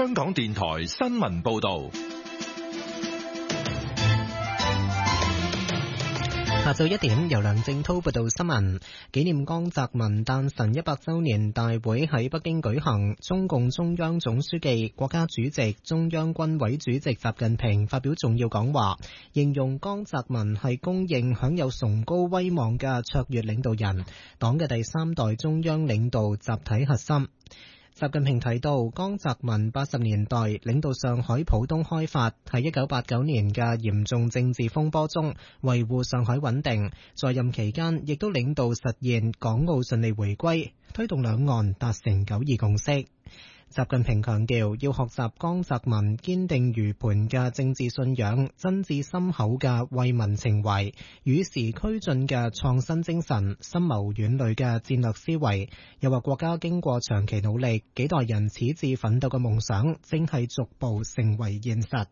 香港電台新聞報道。 下晝1點，由梁正滔報道新聞。紀念江澤民誕辰100週年大會喺北京舉行，中共中央總書記、國家主席、中央軍委主席習近平發表重要講話，形容江澤民係公認享有崇高威望嘅卓越領導人，黨嘅第3代中央領導集體核心。習近平提到，江澤民80年代領導上海浦東開發，喺1989年嘅嚴重政治風波中維護上海穩定，在任期間亦都領導實現港澳順利回歸，推動兩岸達成9·2共識。習近平強調，要學習江澤民堅定如磐嘅政治信仰、真摯深厚嘅為民情懷、與時俱進嘅創新精神、深謀遠慮嘅戰略思維。又話國家經過長期努力、幾代人矢志奮鬥嘅夢想，正係逐步成為現實。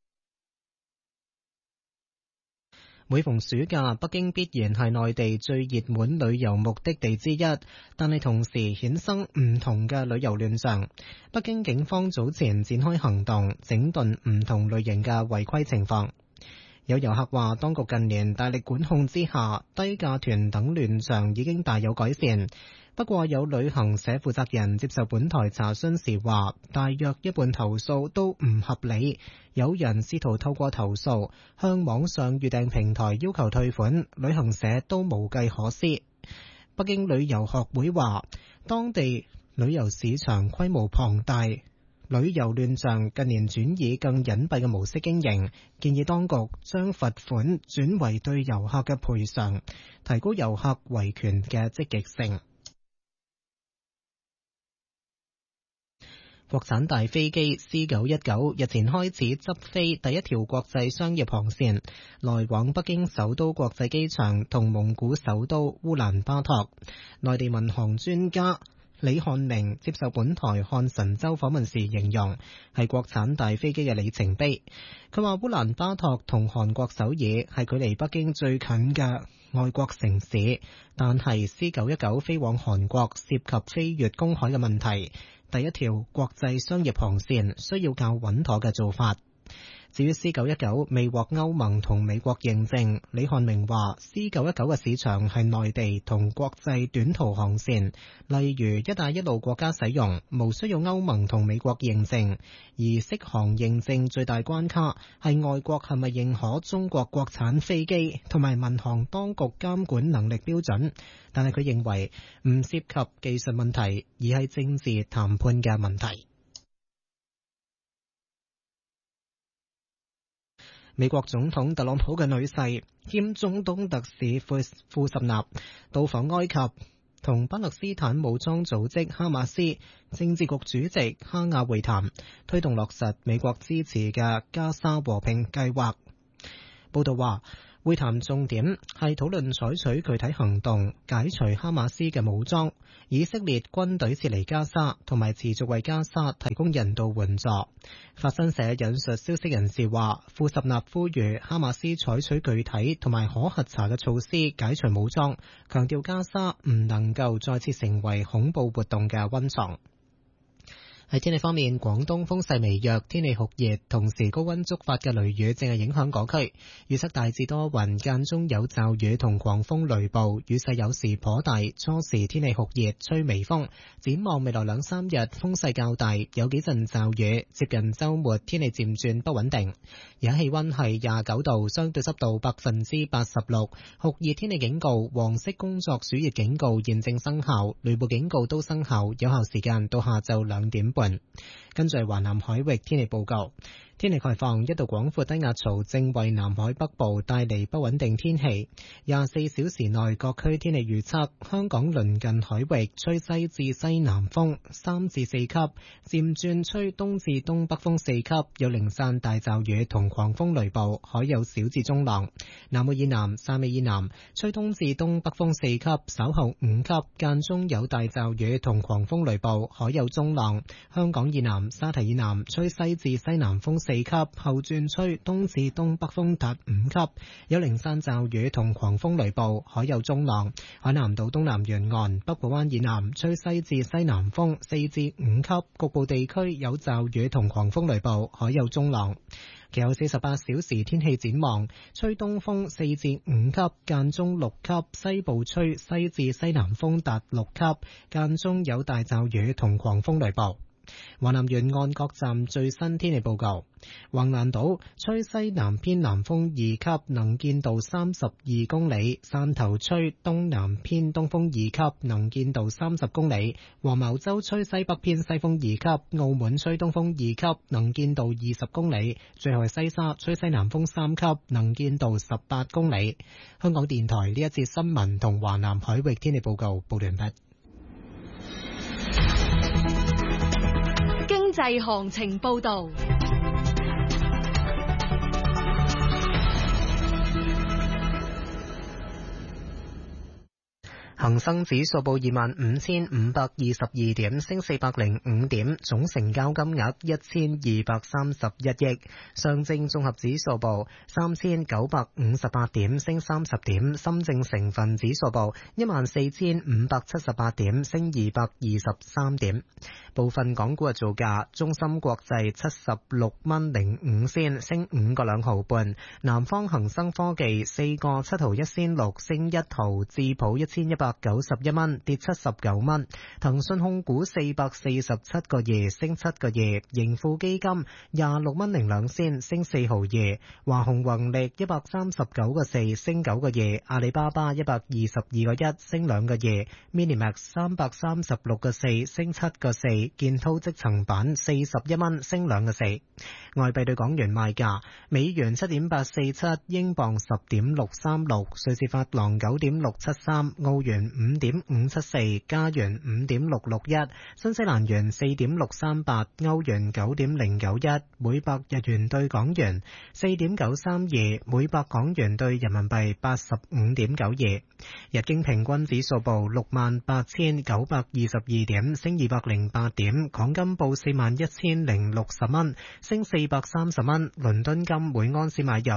每逢暑假，北京必然係內地最熱門旅遊目的地之一，但係同時衍生唔同嘅旅遊亂象。北京警方早前展開行動，整頓唔同類型嘅違規情況。有遊客話，當局近年大力管控之下，低價團等亂象已經大有改善。不過有旅行社負責人接受本台查詢時話，大約一半投訴都唔合理，有人試圖透過投訴向網上預訂平台要求退款，旅行社都無計可施。北京旅遊學會話，當地旅遊市場規模龐大，旅遊亂象近年轉以更隱蔽嘅模式經營，建議當局將罰款轉為對遊客嘅賠償，提高遊客維權嘅積極性。國產大飛機 C919 日前開始執飛第一條國際商業航線，來往北京首都國際機場同蒙古首都烏蘭巴托。內地民航專家李漢寧接受本台漢神州訪問時形容，係國產大飛機嘅里程碑。佢話烏蘭巴托同韓國首爾係距離北京最近嘅外國城市，但係 C919 飛往韓國涉及飛越公海嘅問題，第一條國際商業航線需要較穩妥嘅做法。至於 C919 未獲歐盟同美國認證，李漢明話 C919 嘅市場係內地同國際短途航線，例如一帶一路國家使用，無需要歐盟同美國認證。而適航認證最大關卡係外國係咪認可中國國產飛機同埋民航當局監管能力標準，但係佢認為唔涉及技術問題，而係政治談判嘅問題。美國總統特朗普嘅女婿兼中東特使庫什納到訪埃及，同巴勒斯坦武裝組織哈馬斯政治局主席哈亞會談，推動落實美國支持嘅加沙和平計劃。報道話，會談重點係討論採取具體行動解除哈馬斯嘅武裝，以色列軍隊撤離加沙，同埋持續為加沙提供人道援助。法新社引述消息人士話，庫什納呼籲哈馬斯採取具體同埋可核查嘅措施解除武裝，強調加沙唔能夠再次成為恐怖活動嘅溫床。喺天氣方面，廣東風勢微弱，天氣酷熱，同時高溫觸發嘅雷雨正係影響嗰區。預測大致多雲，間中有驟雨同狂風雷暴，雨勢有時頗大，初時天氣酷熱，吹微風。展望未來2-3日風勢較大，有幾陣驟雨，接近週末天氣漸轉不穩定。而家氣溫係29度，相對濕度86%，酷熱天氣警告、黃色工作暑熱警告現正生效，雷暴警告都生效，有效時間到下晝2點半。跟住華南海域天氣報告，天氣概況，一道廣闊低壓槽正為南海北部帶嚟不穩定天氣。24小時內各區天氣預測，香港鄰近海域吹西至西南風3至4級，漸轉吹東至東北風4級，有零散大驟雨同狂風雷暴，海有小至中浪。南澳以南、汕尾以南吹東至東北風4級，稍後5級，間中有大驟雨同狂風雷暴，海有中浪。香港以南南、沙堤以南吹西至西南風4級，後轉吹東至東北風達5級，有零散驟雨同狂風雷暴，海有中浪。海南島東南沿岸、北部灣以南吹西至西南風4至5級，局部地區有驟雨同狂風雷暴，海有中浪。其後48小時天氣展望，吹東風4至5級，間中6級，西部吹西至西南風達6級，間中有大驟雨同狂風雷暴。華南沿岸各站最新天氣報告：橫瀾島吹西南偏南風2級，能見度32公里；汕頭吹東南偏東風2級，能見度30公里；黃茅洲吹西北偏西風2級；澳門吹東風2級，能見度20公里；最後係西沙吹西南風3級，能見度18公里。香港電台呢一節新聞同華南海域天氣報告報完畢。 經濟行情報導。 恒生指數報25,522點，升405點，總成交金額1231億。上證綜合指數報3958點，升30點。深證成分指數報14,578點，升223點。部分港股嘅造價：中芯國際76蚊05仙，升5個2毫半；南方恒生科技4個7毫1仙6，升1毫；智普1191蚊，跌79蚊；騰訊控股447個2，升7個2；盈富基金26蚊02仙，升4毫2；華虹宏力139個4，升9個2；阿里巴巴122個1，升2個2； Minimax 336個4，升7個4；建滔積層板41蚊，升2個4。外幣對港元賣價：美元7.847，英鎊10.636，瑞士法郎9.673，澳元5.574，加元5.661，新西蘭元4.638，歐元9.091，每百日元對港元4.932，每百港元對人民幣85.92。日經平均指數報68,922點，升208點。港金報41,060蚊，升430蚊。倫敦金每安士買入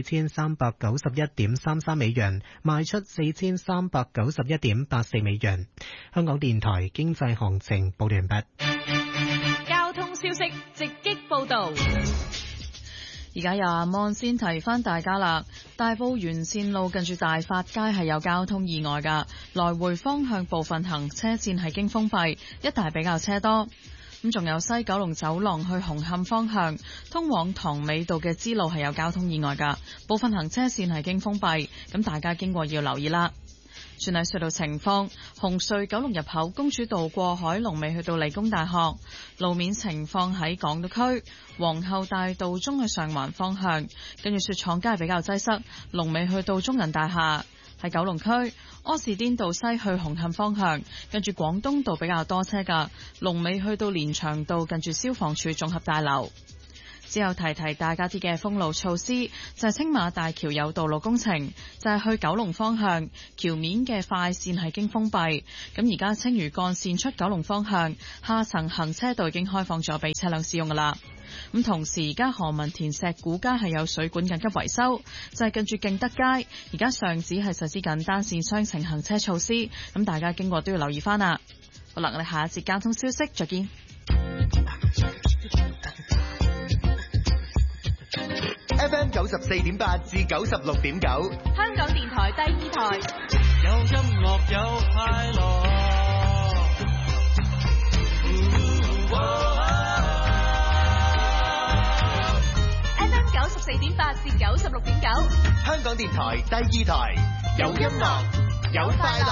4391.33美元，賣出4391.84美元。香港電台經濟行情報完畢。 交通消息直擊報道。 而家由阿芒先提翻大家啦，大埔沿線路近住大發街係有交通意外噶，來回方向部分行車線係經封閉，一帶比較車多。咁仲有西九龍走廊去紅磡方向，通往塘尾道嘅支路係有交通意外噶，部分行車線係經封閉，咁大家經過要留意啦。轉睇隧道情況，紅隧九龍入口公主道過海龍尾去到理工大學，路面情況喺港島區皇后大道中去上環方向，跟住雪廠街比較擠塞，龍尾去到中銀大廈。喺九龍區柯士甸道西去紅磡方向，跟住廣東道比較多車噶，龍尾去到連翔道近住消防處綜合大樓。之後提提大家啲嘅封路措施，就係青馬大橋有道路工程，就係去九龍方向橋面嘅快線係經封閉。咁而家青嶼幹線出九龍方向下層行車道已經開放咗俾車輛使用噶啦。咁同時而家何文田石鼓街係有水管緊急維修，就係近住敬德街，而家上址係實施緊單線雙程行車措施，咁大家經過都要留意翻啦。好啦，我哋下一節交通消息再見。 FM 94.8至96.9， 香港電台第二台， 有音樂有快樂。 FM 94.8至96.9， 香港電台第二台，有音樂有快樂。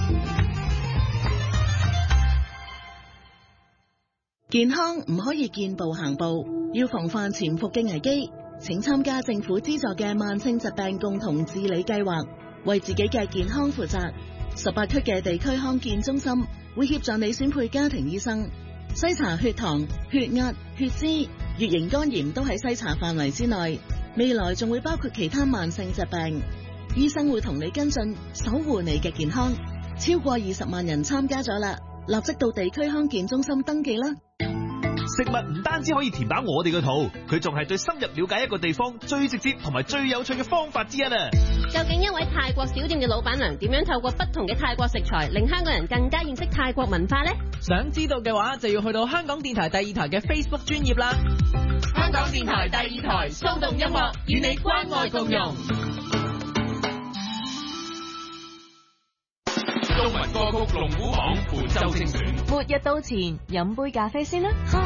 健康唔可以見步行步，要防範潛伏嘅危機。請參加政府資助嘅慢性疾病共同治理計劃，為自己嘅健康負責。18區嘅地區康健中心會協助你選配家庭醫生，篩查血糖、血壓、血脂、乙型肝炎都喺篩查範圍之內。未來仲會包括其他慢性疾病，醫生會同你跟進，守護你嘅健康。超過20萬人參加咗啦，立即到地區康健中心登記啦。 食物唔單止可以填飽我哋嘅肚，佢仲係對深入了解一個地方最直接同埋最有趣嘅方法之一啊！ 究竟一位泰國小店嘅老闆娘點樣透過不同嘅泰國食材，令香港人更加認識泰國文化呢？ 想知道嘅話，就要去到香港電台第二台嘅 Facebook 專頁啦。 香港電台第二台，騷動音樂與你關愛共融。 中文歌曲龍虎榜本周精選。 末日到前，飲杯咖啡先啦。